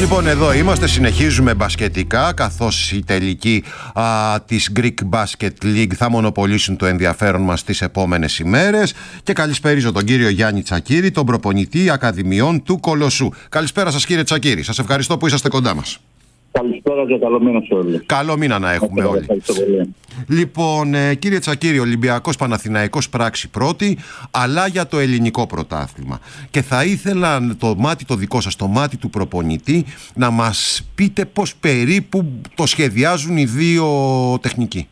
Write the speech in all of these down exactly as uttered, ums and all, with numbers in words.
Λοιπόν, εδώ είμαστε, συνεχίζουμε μπασκετικά, καθώς η τελική α, της Greek Basket League θα μονοπολίσουν το ενδιαφέρον μας τις επόμενες ημέρες. Και καλησπέριζω τον κύριο Γιάννη Τσακίρη, τον προπονητή Ακαδημιών του Κολοσσού. Καλησπέρα σας, κύριε Τσακίρη, σας ευχαριστώ που είσαστε κοντά μας. Καλησπέρα και καλό μήνα σε όλοι. Καλό μήνα να έχουμε όλοι. Λοιπόν, ε, κύριε Τσακίρη, Ολυμπιακός Παναθηναϊκός πράξη πρώτη, αλλά για το ελληνικό πρωτάθλημα. Και θα ήθελα το μάτι το δικό σας, το μάτι του προπονητή, να μας πείτε πώς περίπου το σχεδιάζουν οι δύο τεχνικοί.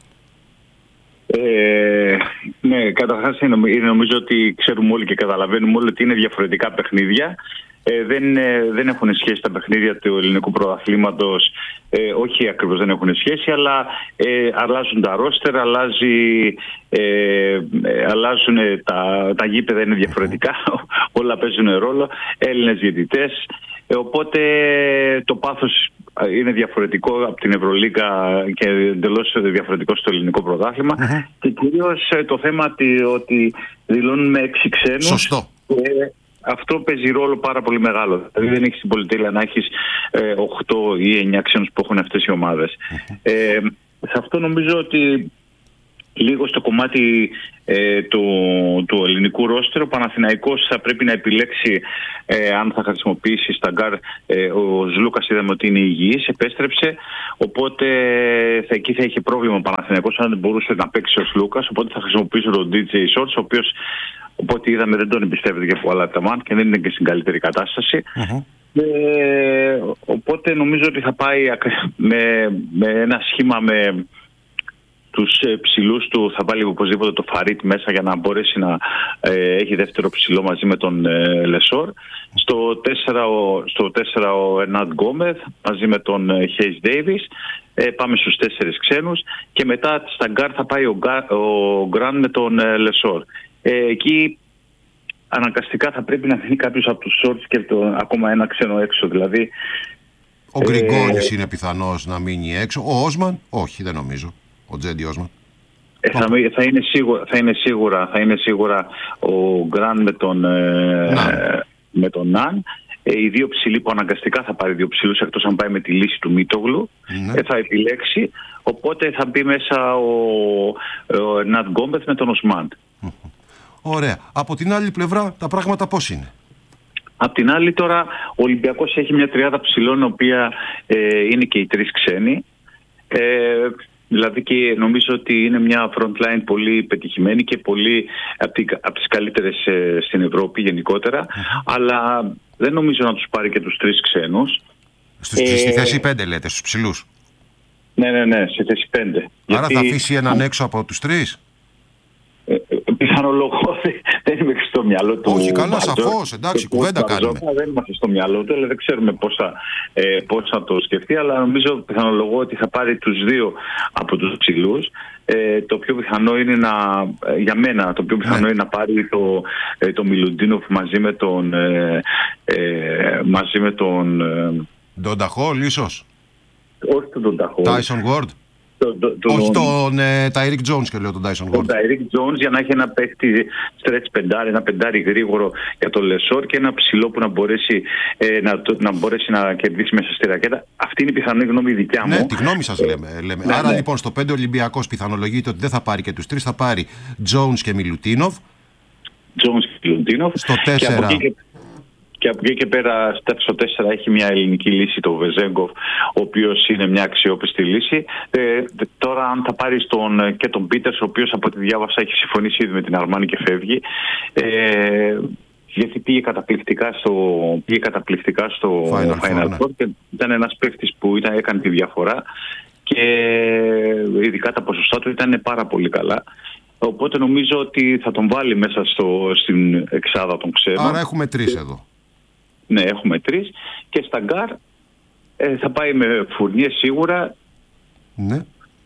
Ε, ναι, καταρχάς νομίζω ότι ξέρουμε όλοι και καταλαβαίνουμε όλοι ότι είναι διαφορετικά παιχνίδια. Ε, δεν, ε, δεν έχουν σχέση τα παιχνίδια του ελληνικού πρωταθλήματος, ε, όχι ακριβώς δεν έχουν σχέση, αλλά ε, αλλάζουν τα ρόστερ, αλλάζει, ε, ε, αλλάζουν τα, τα γήπεδα είναι διαφορετικά, όλα παίζουν ρόλο, Έλληνες διαιτητές, ε, οπότε το πάθος είναι διαφορετικό από την Ευρωλίγκα και εντελώς διαφορετικό στο ελληνικό πρωτάθλημα. Uh-huh. Και κυρίως το θέμα ότι δηλώνουν με έξι ξένους. Σωστό. Ε, Αυτό παίζει ρόλο πάρα πολύ μεγάλο. Δηλαδή δεν έχεις την πολυτέλεια να έχεις ε, οκτώ ή εννιά ξένους που έχουν αυτές οι ομάδες. Uh-huh. Ε, σε αυτό νομίζω ότι λίγο στο κομμάτι ε, του, του ελληνικού ρόστερ ο Παναθηναϊκός θα πρέπει να επιλέξει ε, αν θα χρησιμοποιήσει στα γκάρ. Ε, ο Ζλούκας είδαμε ότι είναι υγιής, επέστρεψε, οπότε θα, εκεί θα είχε πρόβλημα ο Παναθηναϊκός αν δεν μπορούσε να παίξει ο Ζλούκας, οπότε θα χρησιμοποιήσει τον ντι τζέι Shorts, ο οποίος οπότε είδαμε δεν τον εμπιστεύεται για πολλά τα και δεν είναι και στην καλύτερη κατάσταση. Uh-huh. Ε, οπότε νομίζω ότι θα πάει με, με ένα σχήμα με τους ψηλούς του, θα βάλει οπωσδήποτε το Φαρίτ μέσα για να μπορέσει να ε, έχει δεύτερο ψηλό μαζί με τον ε, Λεσόρ. Στο τέσσερα ο, στο τέσσερα ο Ερνάντ Γκόμεθ μαζί με τον ε, Χέις Ντέιβις. Ε, πάμε στους τέσσερις ξένους και μετά στα γκάρ θα πάει ο, ο Γκραν με τον ε, Λεσόρ. Ε, εκεί αναγκαστικά θα πρέπει να μείνει κάποιος από τους Shorts και το, ακόμα ένα ξένο έξω. Δηλαδή, ο Γκριγκόνης ε, είναι πιθανός να μείνει έξω. Ο Όσμαν, όχι, δεν νομίζω. Ο Τζέντι Όσμαν. Ε, θα, θα, είναι σίγουρα, θα, είναι σίγουρα, θα είναι σίγουρα ο Γκραν με τον ε, με τον Ναν. Ε, οι δύο ψηλοί που αναγκαστικά θα πάρει δύο ψηλούς, εκτός αν πάει με τη λύση του Μίτογλου, ναι. ε, θα επιλέξει. Οπότε θα μπει μέσα ο, ο Ερνάντ Γκόμπεθ με τον Οσμάν. Ωραία. Από την άλλη πλευρά τα πράγματα πώς είναι? Από την άλλη τώρα ο Ολυμπιακός έχει μια τριάδα ψηλών, η οποία ε, είναι και οι τρεις ξένοι. Ε, δηλαδή και νομίζω ότι είναι μια front line πολύ πετυχημένη και πολύ από, τη, από τις καλύτερες ε, στην Ευρώπη γενικότερα. Mm-hmm. Αλλά δεν νομίζω να τους πάρει και τους τρεις ξένους. Στους, ε, στη θέση πέντε λέτε, στους ψηλούς. Ναι, ναι, ναι, στη θέση πέντε. Άρα γιατί θα αφήσει έναν έξω από τους τρεις. Ε, πιθανολογώ, δεν είμαι στο μυαλό του. Όχι, καλά, σαφώς, εντάξει, κουβέντα κάνουμε. Δεν είμαστε στο μυαλό του, αλλά δεν ξέρουμε πώς θα, ε, πώς θα το σκεφτεί. Αλλά νομίζω πιθανολογώ ότι θα πάρει τους δύο από τους ψηλούς. Ε, το πιο πιθανό είναι να, για μένα, το πιο πιθανό ναι. είναι να πάρει το, ε, το Μιλουντίνοφ μαζί με τον. Ε, ε, μαζί με τον. Ντονταχόλ, ίσως. Όχι τον Ντονταχόλ. Τάισον Γουόρντ. Το, το, το, Όχι τον Τάιρικ Τζόνς και λέω τον Τάισον Γουόρντ. Τον Τάιρικ Τζόνς για να έχει ένα παίχτη στρέτς πεντάρι, ένα πεντάρι γρήγορο για τον Λεσόρ και ένα ψηλό που να μπορέσει, ε, να, να μπορέσει να κερδίσει μέσα στη ρακέτα. Αυτή είναι η πιθανή γνώμη δικιά μου. Ναι, τη γνώμη σας λέμε. λέμε. Ναι, Άρα ναι. λοιπόν στο πέντε Ολυμπιακός πιθανολογείται ότι δεν θα πάρει και τους τρεις, θα πάρει Τζόνς και Μιλουτίνοφ. Τζόνς και Μιλουτίνοφ. Στο τέσσερα. Και από εκεί και πέρα στο τέσσερα έχει μια ελληνική λύση, το Βεζέγκοφ, ο οποίος είναι μια αξιόπιστη λύση. Ε, τώρα αν θα πάρει τον, και τον Πίτερς, ο οποίος από ό,τι διάβασα έχει συμφωνήσει ήδη με την Αρμάνη και φεύγει. Ε, γιατί πήγε καταπληκτικά στο, πήγε καταπληκτικά στο Final, Final Four και ήταν ένας παίκτης που ήταν, έκανε τη διαφορά και ειδικά τα ποσοστά του ήταν πάρα πολύ καλά. Οπότε νομίζω ότι θα τον βάλει μέσα στο, στην εξάδα των ξένων. Άρα έχουμε τρεις εδώ. Ναι, έχουμε τρεις. Και στα γκάρ ε, θα πάει με Φουρνιέ σίγουρα. Ναι.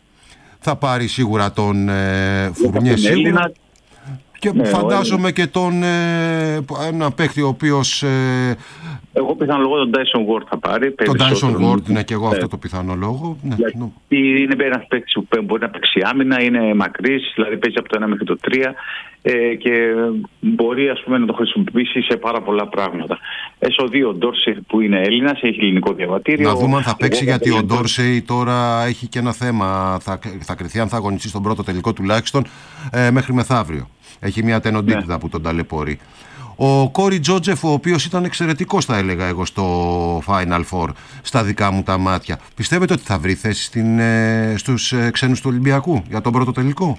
Θα πάρει σίγουρα τον ε, Φουρνιέ σίγουρα. Έλληνα. Και ναι, φαντάζομαι και τον ε, ένα παίχτη ο οποίος... Ε, εγώ πιθανό τον Dyson Ward θα πάρει. Τον Dyson Ward είναι και εγώ αυτό το πιθανό λόγο. Ναι. Είναι ένας παίκτης που μπορεί να παίξει άμυνα, είναι μακρύς, δηλαδή παίζει από το ένα μέχρι το τρία ε, και μπορεί ας πούμε, να το χρησιμοποιήσει σε πάρα πολλά πράγματα. Έσω δύο, ο Ντόρσεϊ που είναι Έλληνας, έχει ελληνικό διαβατήριο. Να δούμε αν θα παίξει, γιατί ο Ντόρσεϊ τώρα έχει και ένα θέμα. Θα, θα κριθεί αν θα αγωνιστεί στον πρώτο τελικό τουλάχιστον ε, μέχρι μεθαύριο. Έχει μια τενοντίτιδα ναι. που τον ταλαιπωρεί. Ο Κόρι Τζότζεφ, ο οποίος ήταν εξαιρετικός, θα έλεγα εγώ, στο Final Four, στα δικά μου τα μάτια. Πιστεύετε ότι θα βρει θέση στην, ε, στους ε, ξένους του Ολυμπιακού για τον πρώτο τελικό?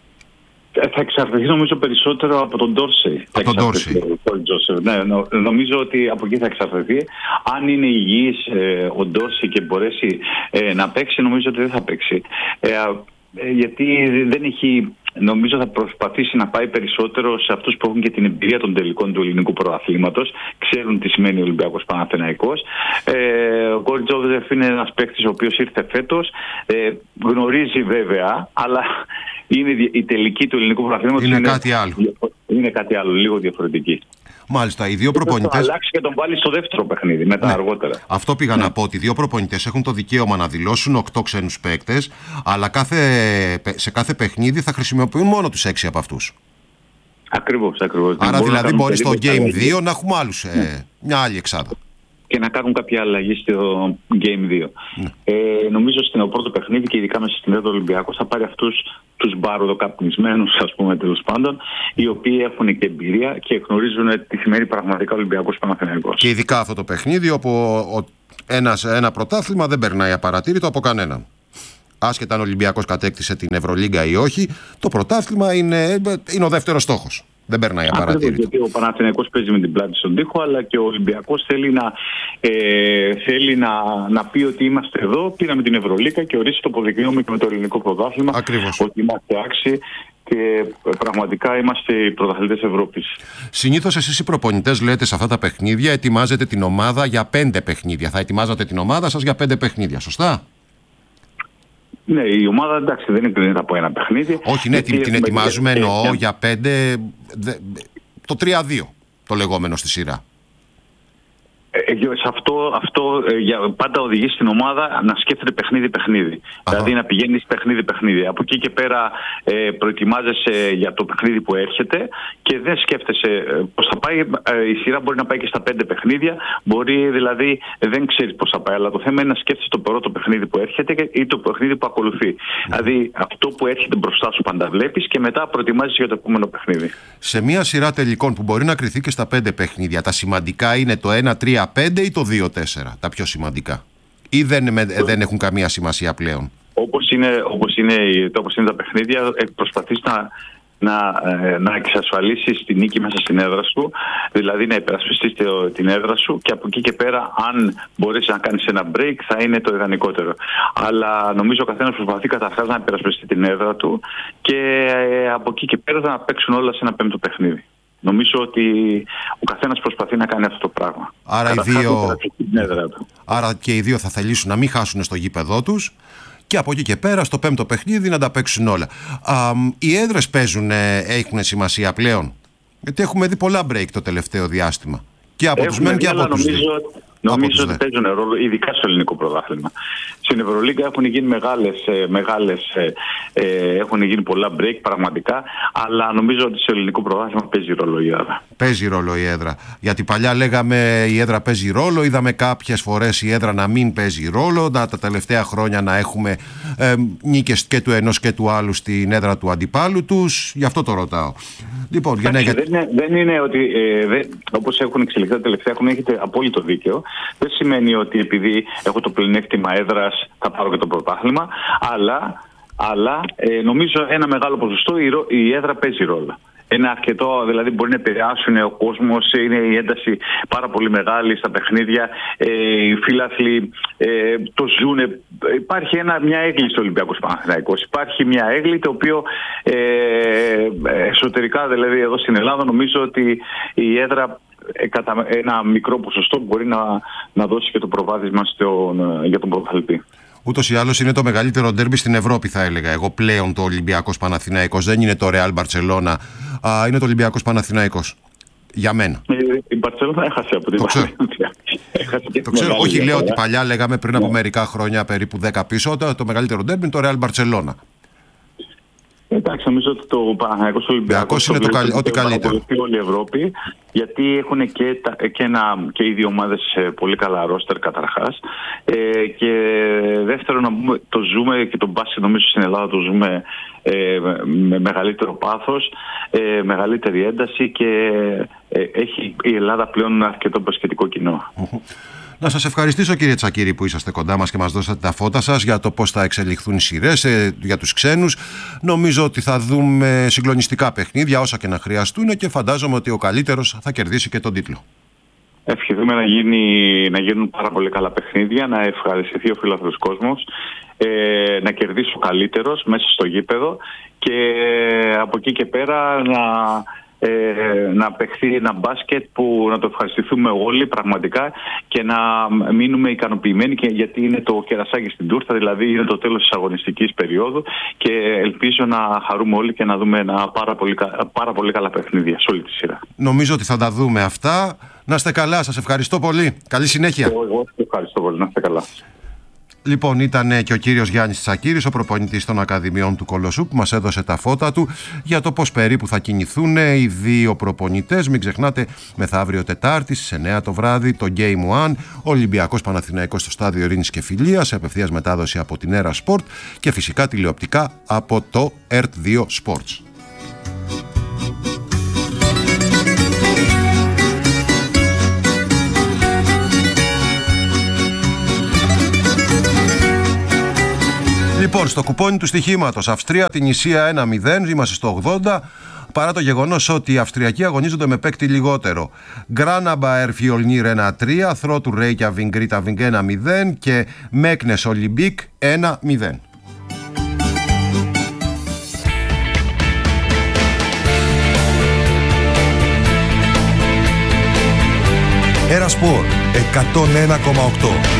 Θα εξαρτηθεί νομίζω περισσότερο από τον Ντόρσεϊ. Από τον Ντόρσεϊ. Ναι, νο, νομίζω ότι από εκεί θα εξαρτηθεί. Αν είναι υγιής ε, ο Ντόρσεϊ και μπορέσει ε, να παίξει, νομίζω ότι δεν θα παίξει. Ε, ε, γιατί δεν έχει... Νομίζω θα προσπαθήσει να πάει περισσότερο σε αυτούς που έχουν και την εμπειρία των τελικών του ελληνικού πρωταθλήματος. Ξέρουν τι σημαίνει Ολυμπιακός Παναθηναϊκός. Ε, ο Κόρι Τζότζεφ είναι ένας παίκτης ο οποίος ήρθε φέτος. Ε, γνωρίζει βέβαια, αλλά είναι η τελική του ελληνικού πρωταθλήματος. Είναι, είναι κάτι άλλο. Είναι κάτι άλλο, λίγο διαφορετική. Μάλιστα, οι δύο προπονητές. Θα αλλάξει και τον βάλει στο δεύτερο παιχνίδι, μετά ναι. αργότερα. Αυτό πήγα ναι. να πω, ότι οι δύο προπονητές έχουν το δικαίωμα να δηλώσουν οκτώ ξένους παίκτες, αλλά κάθε, σε κάθε παιχνίδι θα χρησιμοποιούν μόνο τους έξι από αυτούς. Ακριβώς, ακριβώς. Άρα δηλαδή μπορεί στο Game δύο να έχουμε άλλους, ναι. ε, μια άλλη εξάδα. Και να κάνουν κάποια αλλαγή στο Game δύο. Ναι. Ε, νομίζω στο πρώτο παιχνίδι και ειδικά μέσα στην έδρα Ολυμπιακός θα πάρει αυτούς τους μπαροδοκαπνισμένους, ας πούμε, τέλος πάντων, οι οποίοι έχουν και εμπειρία και γνωρίζουν τι σημαίνει πραγματικά Ολυμπιακός Παναθηναϊκός. Και ειδικά αυτό το παιχνίδι, όπου ο, ένας, ένα πρωτάθλημα δεν περνάει απαρατήρητο από κανέναν. Άσχετα αν ο Ολυμπιακός κατέκτησε την Ευρωλίγκα ή όχι, το πρωτάθλημα είναι, είναι ο δεύτερος στόχος. Δεν περνάει απαρατήρητο. Γιατί ο Παναθηναϊκός παίζει με την πλάτη στον τοίχο, αλλά και ο Ολυμπιακός θέλει να, ε, θέλει να, να πει ότι είμαστε εδώ, πήραμε την Ευρωλίγκα και ορίστε το αποδεικνύουμε και με το ελληνικό πρωτάθλημα. Ακριβώς. Ότι είμαστε άξιοι και πραγματικά είμαστε οι πρωταθλητές Ευρώπης. Συνήθως εσείς οι προπονητές λέτε σε αυτά τα παιχνίδια ετοιμάζετε την ομάδα για πέντε παιχνίδια. Θα ετοιμάζατε την ομάδα σας για πέντε παιχνίδια, σωστά? Ναι, η ομάδα εντάξει δεν είναι από ένα παιχνίδι. Όχι, ναι, την, την ετοιμάζουμε και... εννοώ για πέντε, το τρία δύο το λεγόμενο στη σειρά. Ε, σε αυτό, αυτό ε, για, πάντα οδηγεί στην ομάδα να σκέφτεται παιχνίδι-παιχνίδι. Δηλαδή να πηγαίνεις παιχνίδι-παιχνίδι. Από εκεί και πέρα ε, προετοιμάζεσαι για το παιχνίδι που έρχεται και δεν σκέφτεσαι ε, πώς θα πάει. Ε, η σειρά μπορεί να πάει και στα πέντε παιχνίδια. Μπορεί δηλαδή δεν ξέρεις πώς θα πάει. Αλλά το θέμα είναι να σκέφτεσαι το πρώτο παιχνίδι που έρχεται ή το παιχνίδι που ακολουθεί. Mm. Δηλαδή αυτό που έρχεται μπροστά σου πάντα βλέπεις και μετά προετοιμάζεσαι για το επόμενο παιχνίδι. Σε μια σειρά τελικών που μπορεί να κριθεί και στα πέντε παιχνίδια, τα σημαντικά είναι το ένα τρία πέντε ή το δύο τέσσερα, τα πιο σημαντικά, ή δεν, δεν έχουν καμία σημασία πλέον? Όπως είναι, όπως είναι, όπως είναι τα παιχνίδια, προσπαθείς να, να, να εξασφαλίσεις τη νίκη μέσα στην έδρα σου, δηλαδή να υπερασπιστείς την έδρα σου και από εκεί και πέρα αν μπορείς να κάνεις ένα break θα είναι το ιδανικότερο. Αλλά νομίζω ο καθένας προσπαθεί καταρχάς να υπερασπιστεί την έδρα του και από εκεί και πέρα θα παίξουν όλα σε ένα πέμπτο παιχνίδι. Νομίζω ότι ο καθένας προσπαθεί να κάνει αυτό το πράγμα. Άρα, οι δύο... Άρα και οι δύο θα θελήσουν να μην χάσουν στο γήπεδό τους και από εκεί και πέρα στο πέμπτο παιχνίδι να τα παίξουν όλα. Α, οι έδρες παίζουν, έχουν σημασία πλέον? Γιατί έχουμε δει πολλά break το τελευταίο διάστημα. Και από τους μεν και από τους νομίζω... Νομίζω ότι παίζουν ρόλο, ειδικά στο ελληνικό πρωτάθλημα. Στην Ευρωλίγκα έχουν γίνει μεγάλες, μεγάλες, ε, έχουν γίνει πολλά break πραγματικά, αλλά νομίζω ότι στο ελληνικό πρωτάθλημα παίζει ρόλο η έδρα. Παίζει ρόλο η έδρα. Γιατί παλιά λέγαμε η έδρα παίζει ρόλο, είδαμε κάποιες φορές η έδρα να μην παίζει ρόλο, τα, τα τελευταία χρόνια να έχουμε ε, νίκες και του ενός και του άλλου στην έδρα του αντιπάλου τους. Γι' αυτό το ρωτάω. Λοιπόν, Άξι, για... δεν, είναι, δεν είναι ότι ε, δεν, όπως έχουν εξελιχθεί τα τελευταία χρόνια, έχετε απόλυτο δίκαιο. Δεν σημαίνει ότι επειδή έχω το πλεονέκτημα έδρας θα πάρω και το πρωτάθλημα, αλλά, αλλά ε, νομίζω ένα μεγάλο ποσοστό η, η έδρα παίζει ρόλο. Ένα αρκετό, δηλαδή μπορεί να επηρεάσουν ο κόσμος, είναι η ένταση πάρα πολύ μεγάλη στα παιχνίδια, ε, οι φίλαθλοι ε, το ζουνε. Υπάρχει ένα, μια έγκλη στο Ολυμπιακός Παναθηναϊκός. Υπάρχει μια έγκλη το οποίο ε, εσωτερικά, δηλαδή εδώ στην Ελλάδα, νομίζω ότι η έδρα κατά ένα μικρό ποσοστό μπορεί να, να δώσει και το προβάδισμα στον, για τον πρωταθλητή. Ούτως ή άλλως είναι το μεγαλύτερο ντέρμπι στην Ευρώπη, θα έλεγα εγώ πλέον, το Ολυμπιακός Παναθηναϊκός. Δεν είναι το Real Barcelona, είναι το Ολυμπιακός Παναθηναϊκός. Για μένα. Η Barcelona έχασε από την Βαλένθια. Το ξέρω, όχι, λέω ότι παλιά λέγαμε πριν από μερικά χρόνια, περίπου δέκα πίσω, το μεγαλύτερο ντέρμπι είναι το Real Barcelona. Εντάξει, νομίζω ότι το Παναθηναϊκός Ολυμπιακός είναι το καλ... ό,τι καλύτερο. Όλη η Ευρώπη, γιατί έχουν και, τα, και, ένα, και οι δύο ομάδες πολύ καλά ρόστερ καταρχάς. Ε, και δεύτερον, το ζούμε και το μπάσκετ νομίζω στην Ελλάδα το ζούμε ε, με μεγαλύτερο πάθος, ε, μεγαλύτερη ένταση και ε, έχει η Ελλάδα πλέον αρκετό μπασκετικό κοινό. Να σας ευχαριστήσω, κύριε Τσακίρη, που είσαστε κοντά μας και μας δώσατε τα φώτα σας για το πώς θα εξελιχθούν οι σειρές ε, για τους ξένους. Νομίζω ότι θα δούμε συγκλονιστικά παιχνίδια όσα και να χρειαστούν και φαντάζομαι ότι ο καλύτερος θα κερδίσει και τον τίτλο. Ευχηθούμε να, γίνει, να γίνουν πάρα πολύ καλά παιχνίδια, να ευχαριστηθεί ο φιλάθλος κόσμος, ε, να κερδίσει ο καλύτερος μέσα στο γήπεδο και από εκεί και πέρα να... Ε, να παιχθεί ένα μπάσκετ που να το ευχαριστηθούμε όλοι πραγματικά και να μείνουμε ικανοποιημένοι, και γιατί είναι το κερασάκι στην τούρτα, δηλαδή είναι το τέλος της αγωνιστικής περίοδου και ελπίζω να χαρούμε όλοι και να δούμε ένα πάρα πολύ, πάρα πολύ καλά παιχνίδια σε όλη τη σειρά. Νομίζω ότι θα τα δούμε αυτά. Να είστε καλά, σας ευχαριστώ πολύ. Καλή συνέχεια. Εγώ, εγώ ευχαριστώ πολύ, να είστε καλά. Λοιπόν, ήταν και ο κύριος Γιάννης Τσακίρης, ο προπονητής των Ακαδημιών του Κολοσσού, που μας έδωσε τα φώτα του για το πώς περίπου θα κινηθούν οι δύο προπονητές. Μην ξεχνάτε, μεθαύριο Τετάρτη στις εννιά το βράδυ, το Game One, Ολυμπιακός Παναθηναϊκός στο Στάδιο Ειρήνης και Φιλίας, σε απευθείας μετάδοση από την Έρα Sport και φυσικά τηλεοπτικά από το ερτ δύο Sports. Λοιπόν, στο κουπόνι του στοιχήματος, Αυστρία την Ισία ένα μηδέν, είμαστε στο ογδόντα, παρά το γεγονός ότι οι Αυστριακοί αγωνίζονται με παίκτη λιγότερο. Γκράναμπαερ Φιολνίρ ένα τρία, Θρότου Ρέικιαβικ Γκρίταβικ ένα μηδέν και Μέκνες Ολυμπίκ ένα μηδέν. Έρα Σπορ εκατόν ένα κόμμα οκτώ.